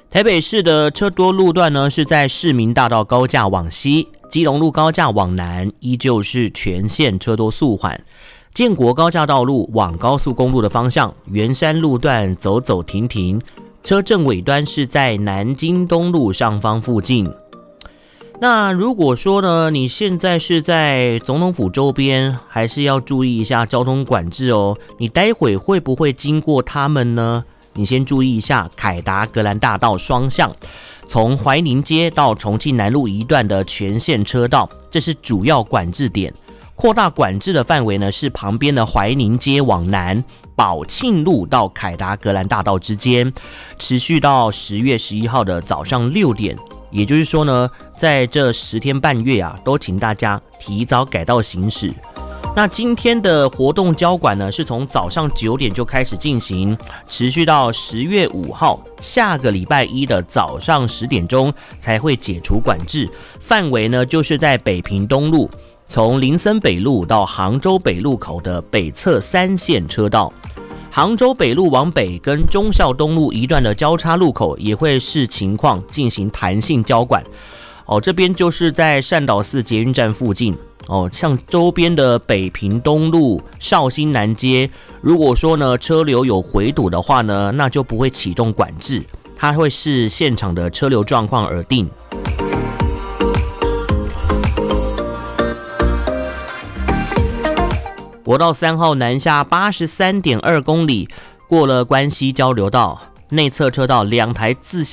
台北市的车多路段呢，是在市民大道高架往西，基隆路高架往南，依旧是全线车多速缓。建国高架道路往高速公路的方向，圆山路段走走停停，车阵尾端是在南京东路上方附近。那如果说呢，你现在是在总统府周边，还是要注意一下交通管制哦。你待会会不会经过他们呢？你先注意一下凯达格兰大道双向，从怀宁街到重庆南路一段的全线车道，这是主要管制点。扩大管制的范围呢，是旁边的怀宁街往南，宝庆路到凯达格兰大道之间，持续到10月11号的早上6点。也就是说呢，在这10天半月啊，都请大家提早改道行驶。那今天的活动交管呢，是从早上9点就开始进行，持续到10月5号，下个礼拜一的早上10点钟才会解除管制。范围呢，就是在北平东路，从林森北路到杭州北路口的北侧3线车道。杭州北路往北跟忠孝东路一段的交叉路口也会视情况进行弹性交管。这边就是在善导寺捷运站附近。像周边的北平东路、绍兴南街，如果说呢车流有回堵的话呢，那就不会启动管制，它会视现场的车流状况而定。国道3号南下 83.2 公里，过了关西交流道，内侧车道2台自